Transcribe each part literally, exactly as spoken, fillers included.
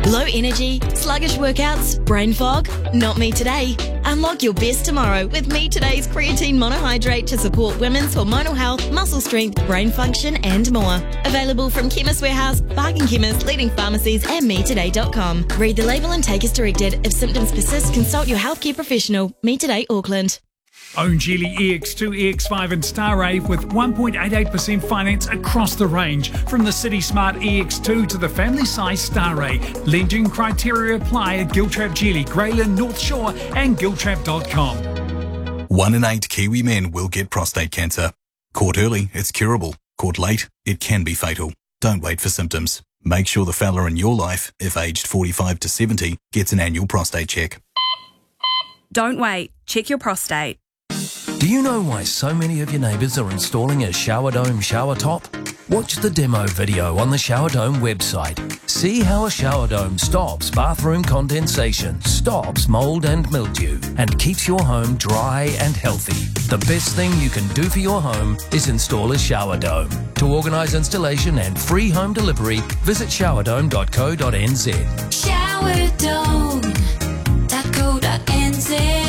Low energy, sluggish workouts, brain fog? Not me today. Unlock your best tomorrow with Me Today's creatine monohydrate to support women's hormonal health, muscle strength, brain function and more. Available from Chemist Warehouse, Bargain Chemist, leading pharmacies and me today dot com. Read the label and take as directed. If symptoms persist, consult your healthcare professional. Me Today Auckland. Own Geely E X two, E X five and Starrave with one point eight eight percent finance across the range. From the City Smart E X two to the family size Starrave. Lending criteria apply at Giltrap Geely, Greyland, North Shore and giltrap dot com. One in eight Kiwi men will get prostate cancer. Caught early, it's curable. Caught late, it can be fatal. Don't wait for symptoms. Make sure the fella in your life, if aged forty-five to seventy, gets an annual prostate check. Don't wait. Check your prostate. Do you know why so many of your neighbours are installing a Shower Dome shower top? Watch the demo video on the Shower Dome website. See how a shower dome stops bathroom condensation, stops mould and mildew, and keeps your home dry and healthy. The best thing you can do for your home is install a shower dome. To organise installation and free home delivery, visit shower dome dot co dot n z. shower dome dot co dot n z.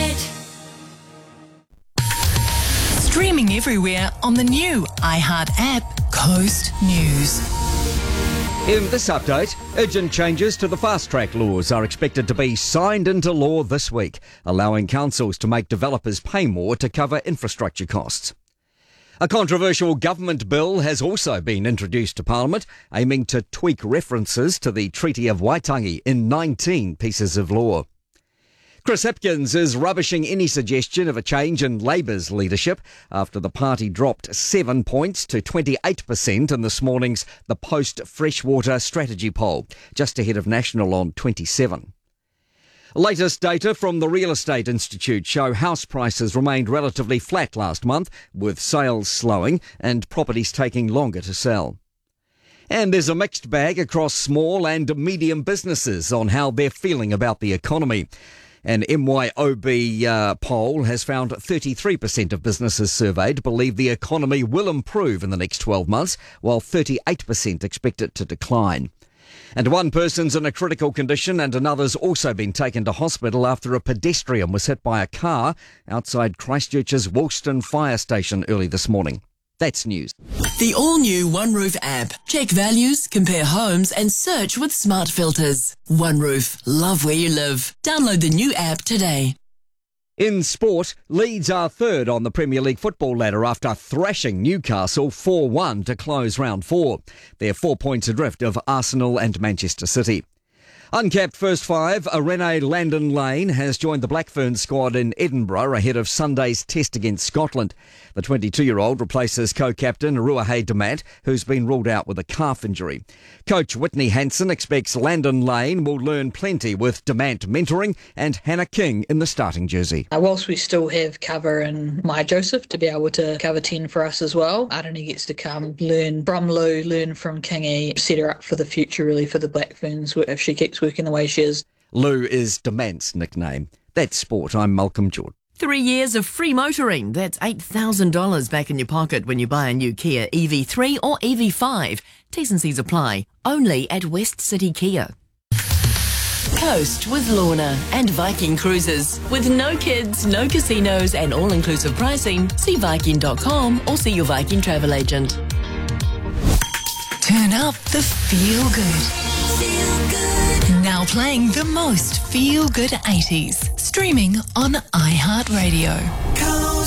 Streaming everywhere on the new iHeart app, Coast News. In this update, urgent changes to the fast-track laws are expected to be signed into law this week, allowing councils to make developers pay more to cover infrastructure costs. A controversial government bill has also been introduced to Parliament, aiming to tweak references to the Treaty of Waitangi in nineteen pieces of law. Chris Hipkins is rubbishing any suggestion of a change in Labour's leadership after the party dropped seven points to twenty-eight percent in this morning's The Post Freshwater Strategy Poll, just ahead of National on twenty-seven. Latest data from the Real Estate Institute show house prices remained relatively flat last month, with sales slowing and properties taking longer to sell. And there's a mixed bag across small and medium businesses on how they're feeling about the economy. An M Y O B uh, poll has found thirty-three percent of businesses surveyed believe the economy will improve in the next twelve months, while thirty-eight percent expect it to decline. And one person's in a critical condition and another's also been taken to hospital after a pedestrian was hit by a car outside Christchurch's Woolston Fire Station early this morning. That's news. The all-new OneRoof app. Check values, compare homes and search with smart filters. OneRoof. Love where you live. Download the new app today. In sport, Leeds are third on the Premier League football ladder after thrashing Newcastle four one to close round four. They're four points adrift of Arsenal and Manchester City. Uncapped first five, Irene Landon Lane has joined the Black Ferns squad in Edinburgh ahead of Sunday's test against Scotland. The twenty-two-year-old replaces co-captain Ruahei Demant, who's been ruled out with a calf injury. Coach Whitney Hansen expects Landon Lane will learn plenty with Demant mentoring and Hannah King in the starting jersey. Uh, whilst we still have cover in Maya Joseph to be able to cover ten for us as well, Arani gets to come learn from Lou, learn from Kingy, set her up for the future really for the Black Ferns if she keeps working the way she is. Lou is Demant's nickname. That's sport. I'm Malcolm Jordan. Three years of free motoring. That's eight thousand dollars back in your pocket when you buy a new Kia E V three or E V five. T's and C's apply. Only at West City Kia. Coast with Lorna and Viking Cruises. With no kids, no casinos and all-inclusive pricing, see Viking dot com or see your Viking travel agent. Turn up the feel good. Feel good. Now playing the most feel good eighties. Streaming on iHeartRadio.